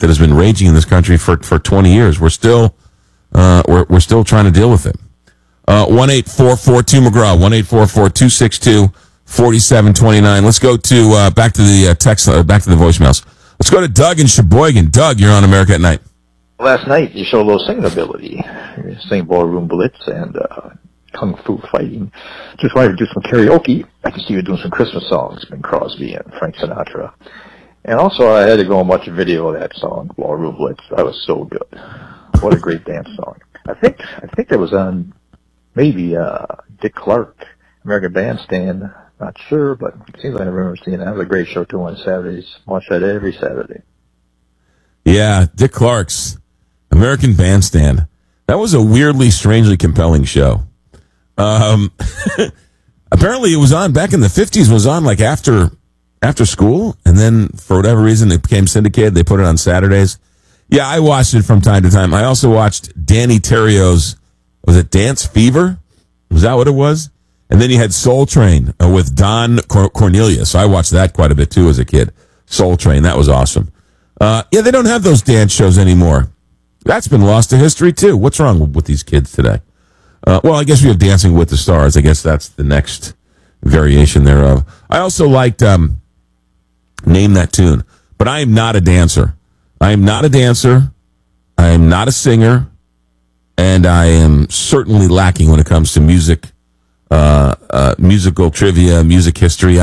that has been raging in this country for 20 years. We're still we're still trying to deal with it. 1-844-2-McGraw, 1-844-262-4729. Let's go to back to the text, back to the voicemails. Let's go to Doug in Sheboygan. Doug, you're on America at Night. Last night, you showed a little singing ability. You sang Ballroom Blitz and Kung Fu Fighting. Just wanted to do some karaoke. I can see you doing some Christmas songs, Bing Crosby and Frank Sinatra. And also, I had to go and watch a video of that song, Ballroom Blitz. That was so good. What a great dance song. I think that was on maybe Dick Clark, American Bandstand. Not sure, but it seems like I remember seeing that. That was a great show, too, on Saturdays. Watch that every Saturday. Yeah, Dick Clark's American Bandstand. That was a weirdly, strangely compelling show. Apparently it was on back in the 50s, was on like after school, and then for whatever reason it became syndicated. They put it on Saturdays. Yeah, I watched it from time to time. I also watched Danny Terrio's, was it Dance Fever? Was that what it was? And then you had Soul Train with Don Cornelius. So I watched that quite a bit too as a kid. Soul Train, that was awesome. Yeah, they don't have those dance shows anymore. That's been lost to history too. What's wrong with these kids today? Well, I guess we have Dancing with the Stars. I guess that's the next variation thereof. I also liked Name That Tune, but I am not a dancer. I am not a dancer. I am not a singer, and I am certainly lacking when it comes to music, musical trivia, music history.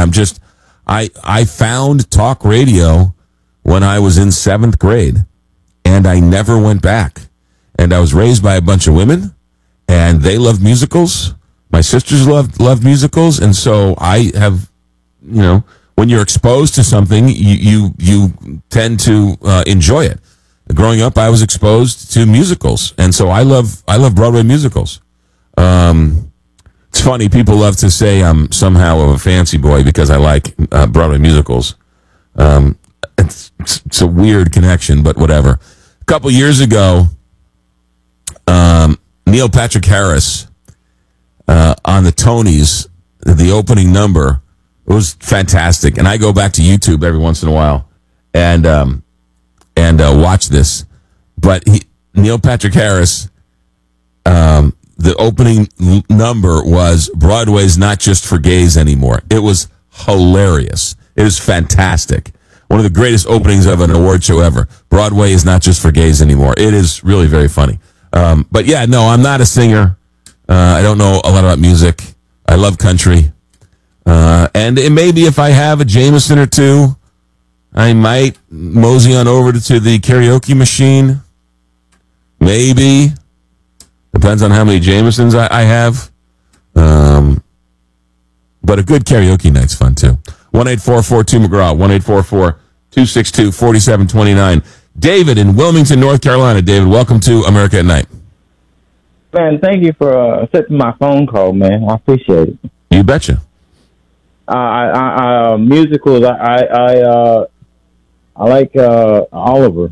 I found talk radio when I was in 7th grade, and I never went back. And I was raised by a bunch of women, and they loved musicals. My sisters loved musicals, and so I have, when you're exposed to something, you tend to enjoy it. Growing up, I was exposed to musicals, and so I love Broadway musicals. It's funny, people love to say I'm somehow of a fancy boy because I like Broadway musicals. It's a weird connection, but whatever. A couple years ago, Neil Patrick Harris on the Tonys, the opening number, it was fantastic. And I go back to YouTube every once in a while and watch this. But Neil Patrick Harris, the opening number was Broadway's Not Just for Gays Anymore. It was hilarious. It was fantastic. One of the greatest openings of an award show ever. Broadway is not just for gays anymore. It is really very funny. But yeah, no, I'm not a singer. I don't know a lot about music. I love country. And it may be if I have a Jameson or two, I might mosey on over to the karaoke machine. Maybe. Depends on how many Jamesons I have. But a good karaoke night's fun, too. 1-844-2-McGraw, 1-844-262-4729. David in Wilmington, North Carolina. David, welcome to America at Night. Man, thank you for accepting my phone call, man. I appreciate it. You betcha. Musicals, I like Oliver.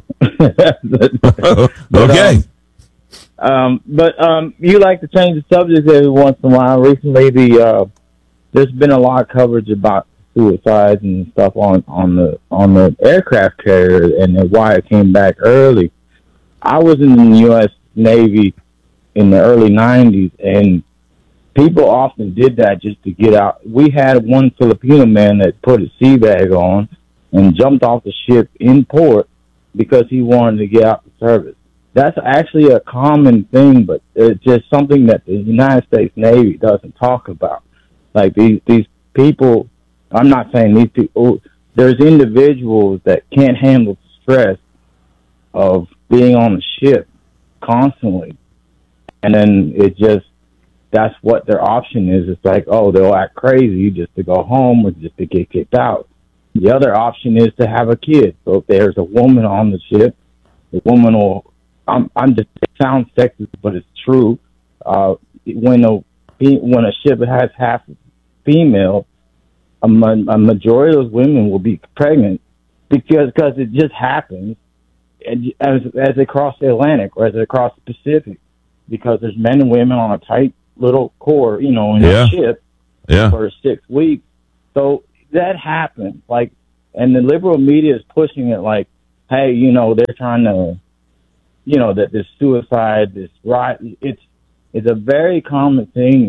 Okay. But you like to change the subject every once in a while. Recently, there's been a lot of coverage about suicides and stuff on the aircraft carrier and why it came back early. I was in the U.S. Navy in the early 90s, and people often did that just to get out. We had one Filipino man that put a sea bag on and jumped off the ship in port because he wanted to get out the service. That's actually a common thing, but it's just something that the United States Navy doesn't talk about. Like these people, I'm not saying these people, there's individuals that can't handle the stress of being on the ship constantly. And then that's what their option is. It's like, oh, they'll act crazy just to go home or just to get kicked out. The other option is to have a kid. So if there's a woman on the ship, the woman will, it sounds sexist, but it's true. When a ship has half female, a majority of those women will be pregnant because it just happens as they cross the Atlantic or as they cross the Pacific, because there's men and women on a tight little core, in a ship for 6 weeks. So that happens, and the liberal media is pushing it like hey, they're trying to, that this suicide, this right, it's a very common thing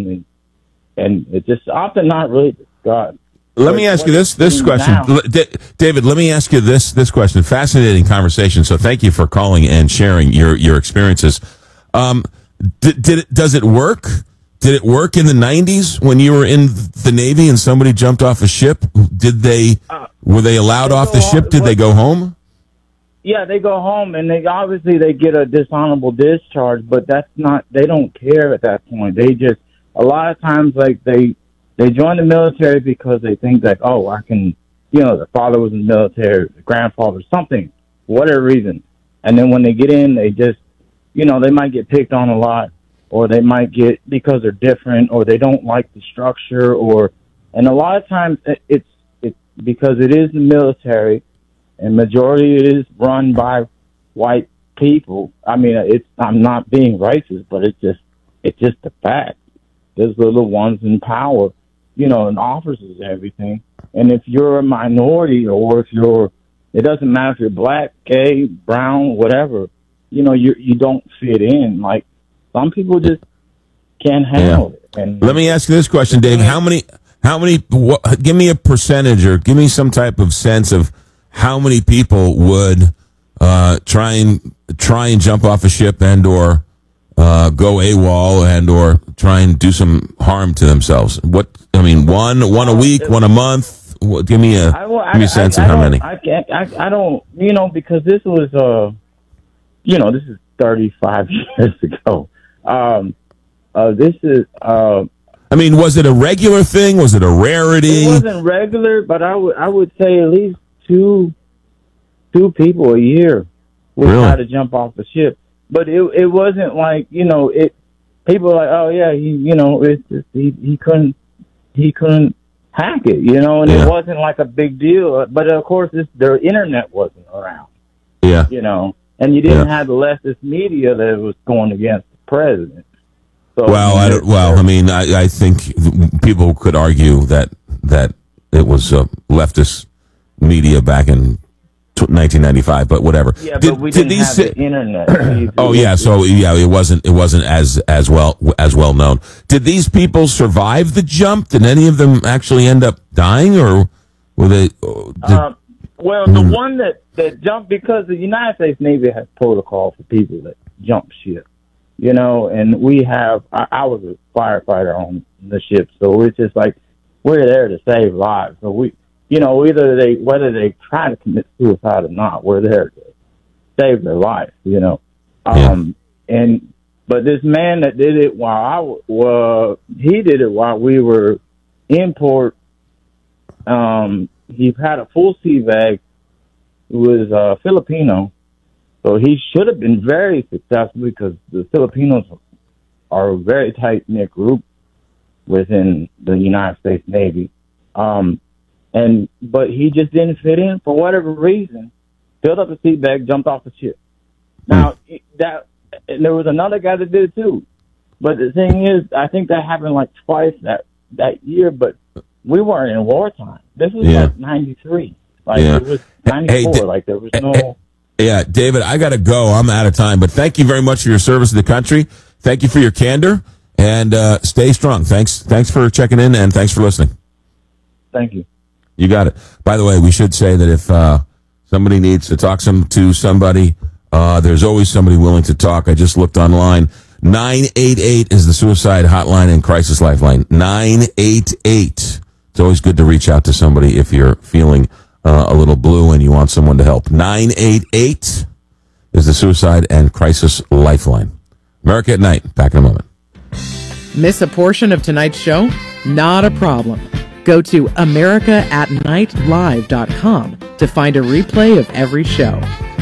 and it's just often not really discussed. Let me ask you this question, David. Let me ask you this question. Fascinating conversation. So thank you for calling and sharing your experiences. Does it work? Did it work in the 90s when you were in the Navy and somebody jumped off a ship? Were they allowed off the ship? Did they go home? Yeah, they go home and they get a dishonorable discharge, but they don't care at that point. They just, a lot of times, like they join the military because they think like, oh, I can, the father was in the military, the grandfather, something, whatever reason. And then when they get in, they just, they might get picked on a lot, or they might get, because they're different, or they don't like the structure, and a lot of times it's because it is the military, and majority it is run by white people. I mean, I'm not being racist, but it's just a fact. There's the ones in power, and officers and everything. And if you're a minority, or it doesn't matter if you're black, gay, brown, whatever, you don't fit in. Like, some people just can't handle it. And let me ask you this question, Dave. How many, give me a percentage or give me some type of sense of how many people would try and jump off a ship and/or go AWOL and/or try and do some harm to themselves. One a week, one a month. Give me a sense of how many. I don't, because this was, this is 35 years ago. This is, was it a regular thing? Was it a rarity? It wasn't regular, but I would say at least two people a year would try to jump off the ship. But it wasn't like, people are like, oh yeah, it's just, he couldn't hack it, and it wasn't like a big deal. But of course, the internet wasn't around. Yeah. And you didn't have the leftist media that was going against the president. So, I think people could argue that it was leftist media back in 1995, but whatever. Yeah, but we didn't have the internet. It wasn't as well known. Did these people survive the jump? Did any of them actually end up dying, or were they? The one that jumped, because the United States Navy has protocol for people that jump ship, and we have. I was a firefighter on the ship, so it's just like we're there to save lives. So we. Whether they try to commit suicide or not, we're there to save their life, but this man that did it he did it while we were in port. He had a full sea bag. He was Filipino, so he should have been very successful because the Filipinos are a very tight-knit group within the United States Navy. But he just didn't fit in for whatever reason. Filled up the seat bag, jumped off the ship. Now and there was another guy that did it too. But the thing is, I think that happened like twice that year. But we weren't in wartime. This was like 93. It was 94. There was no. Yeah, David, I got to go. I'm out of time. But thank you very much for your service to the country. Thank you for your candor, and stay strong. Thanks for checking in, and thanks for listening. Thank you. You got it. By the way, we should say that if somebody needs to talk to somebody, there's always somebody willing to talk. I just looked online. 988 is the suicide hotline and crisis lifeline. 988. It's always good to reach out to somebody if you're feeling a little blue and you want someone to help. 988 is the suicide and crisis lifeline. America at Night. Back in a moment. Miss a portion of tonight's show? Not a problem. Go to AmericaAtNightLive.com to find a replay of every show.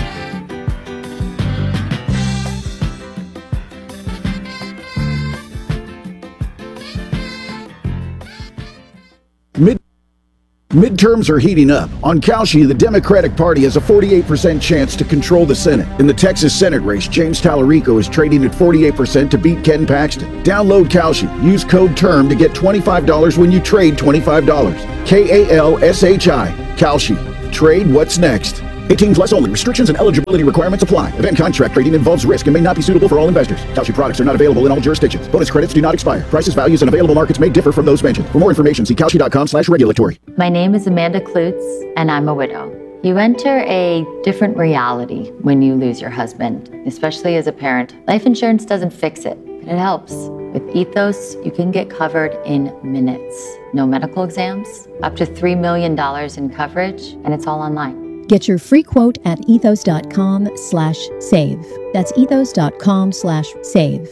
Midterms are heating up. On Kalshi, the Democratic Party has a 48% chance to control the Senate. In the Texas Senate race, James Tallarico is trading at 48% to beat Ken Paxton. Download Kalshi. Use code TERM to get $25 when you trade $25. KALSHI. Kalshi. Trade what's next. 18 plus only. Restrictions and eligibility requirements apply. Event contract trading involves risk and may not be suitable for all investors. Kalshi products are not available in all jurisdictions. Bonus credits do not expire. Prices, values, and available markets may differ from those mentioned. For more information, see Kalshi.com/regulatory. My name is Amanda Klutz, and I'm a widow. You enter a different reality when you lose your husband, especially as a parent. Life insurance doesn't fix it, but it helps. With Ethos, you can get covered in minutes. No medical exams, up to $3 million in coverage, and it's all online. Get your free quote at ethos.com/save. That's ethos.com/save.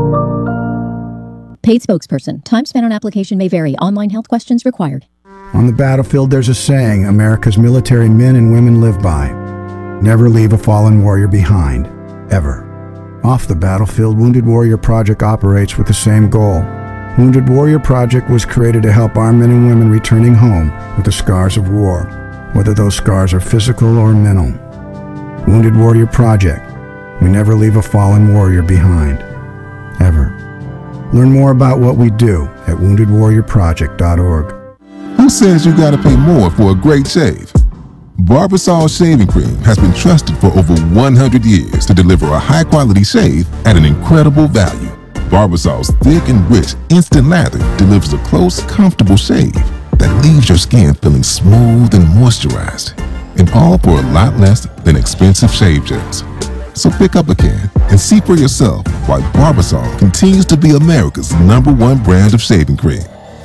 Paid spokesperson. Time spent on application may vary. Online health questions required. On the battlefield, there's a saying America's military men and women live by. Never leave a fallen warrior behind. Ever. Off the battlefield, Wounded Warrior Project operates with the same goal. Wounded Warrior Project was created to help our men and women returning home with the scars of war, whether those scars are physical or mental. Wounded Warrior Project. We never leave a fallen warrior behind. Ever. Learn more about what we do at woundedwarriorproject.org. Who says you gotta pay more for a great shave? Barbasol Shaving Cream has been trusted for over 100 years to deliver a high-quality shave at an incredible value. Barbasol's thick and rich instant lather delivers a close, comfortable shave that leaves your skin feeling smooth and moisturized, and all for a lot less than expensive shave gels. So pick up a can and see for yourself why Barbasol continues to be America's #1 brand of shaving cream.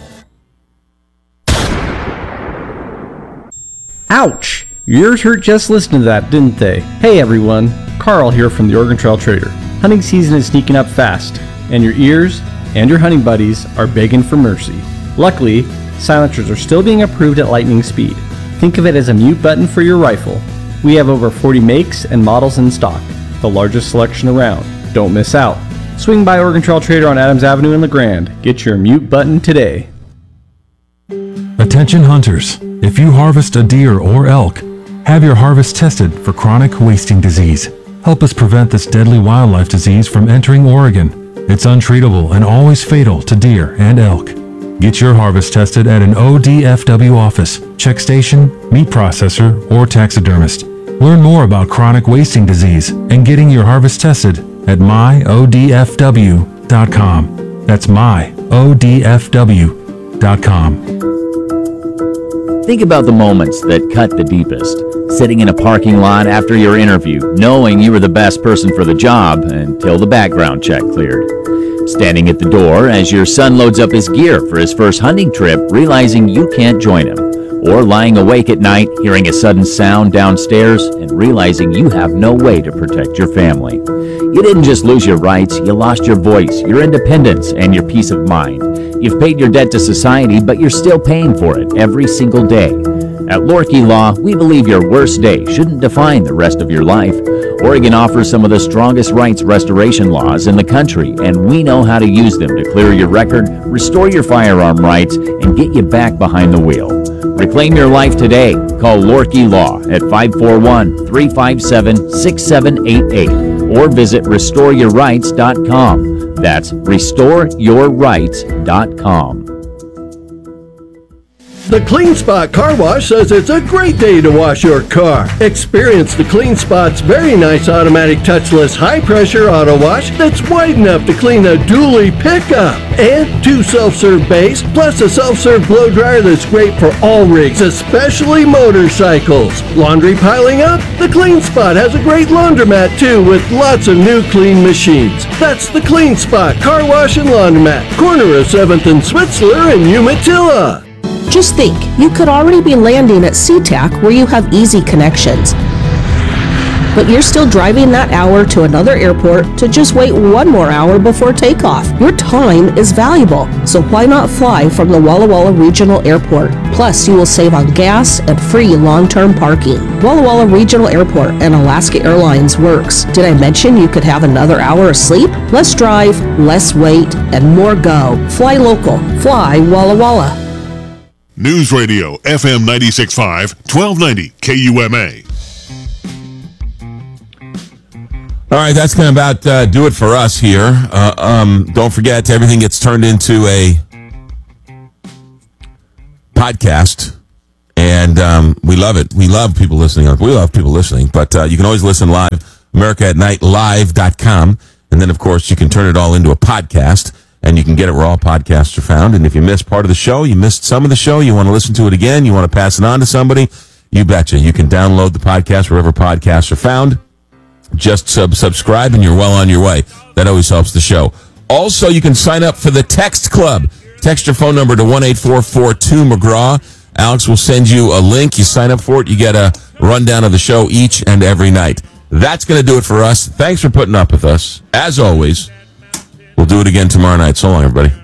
Ouch! Your ears hurt just listening to that, didn't they? Hey everyone, Carl here from the Oregon Trail Trader. Hunting season is sneaking up fast, and your ears and your hunting buddies are begging for mercy. Luckily, silencers are still being approved at lightning speed. Think of it as a mute button for your rifle. We have over 40 makes and models in stock, the largest selection around. Don't miss out. Swing by Oregon Trail Trader on Adams Avenue in LeGrand. Get your mute button today. Attention hunters, if you harvest a deer or elk, have your harvest tested for chronic wasting disease. Help us prevent this deadly wildlife disease from entering Oregon. It's untreatable and always fatal to deer and elk. Get your harvest tested at an ODFW office, check station, meat processor, or taxidermist. Learn more about chronic wasting disease and getting your harvest tested at myodfw.com. That's myodfw.com. Think about the moments that cut the deepest. Sitting in a parking lot after your interview, knowing you were the best person for the job until the background check cleared. Standing at the door as your son loads up his gear for his first hunting trip, realizing you can't join him. Or lying awake at night, hearing a sudden sound downstairs and realizing you have no way to protect your family. You didn't just lose your rights, you lost your voice, your independence, and your peace of mind. You've paid your debt to society, but you're still paying for it every single day. At Lorkey Law, we believe your worst day shouldn't define the rest of your life. Oregon offers some of the strongest rights restoration laws in the country, and we know how to use them to clear your record, restore your firearm rights, and get you back behind the wheel. Reclaim your life today. Call Lorkey Law at 541-357-6788 or visit restoreyourrights.com. That's restoreyourrights.com. The Clean Spot Car Wash says it's a great day to wash your car. Experience the Clean Spot's very nice automatic touchless high-pressure auto wash that's wide enough to clean a dually pickup. And 2 self-serve bays, plus a self-serve blow dryer that's great for all rigs, especially motorcycles. Laundry piling up? The Clean Spot has a great laundromat too with lots of new clean machines. That's the Clean Spot Car Wash and Laundromat, corner of 7th and Switzler in Umatilla. Just think, you could already be landing at SeaTac where you have easy connections. But you're still driving that hour to another airport to just wait 1 more hour before takeoff. Your time is valuable, so why not fly from the Walla Walla Regional Airport? Plus, you will save on gas and free long-term parking. Walla Walla Regional Airport and Alaska Airlines works. Did I mention you could have another hour of sleep? Less drive, less wait, and more go. Fly local. Fly Walla Walla. News Radio, FM 96.5, 1290 KUMA. All right, that's going to about do it for us here. Don't forget, everything gets turned into a podcast. And And we love it. We love people listening. We love people listening. But you can always listen live, AmericaAtNightLive.com. And then, of course, you can turn it all into a podcast, and you can get it where all podcasts are found. And if you missed part of the show, you missed some of the show, you want to listen to it again, you want to pass it on to somebody, you betcha. You can download the podcast wherever podcasts are found. Just subscribe, and you're well on your way. That always helps the show. Also, you can sign up for the Text Club. Text your phone number to 1-844-2-McGraw. Alex will send you a link. You sign up for it. You get a rundown of the show each and every night. That's going to do it for us. Thanks for putting up with us. As always, we'll do it again tomorrow night. So long, everybody.